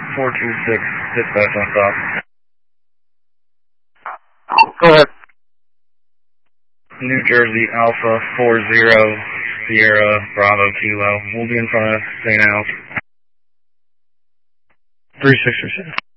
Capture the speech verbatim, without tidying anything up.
four two six, dispatch on stop. Go ahead. New Jersey Alpha four zero Sierra Bravo Kilo. We'll be in front of Saint Al's. three six three seven.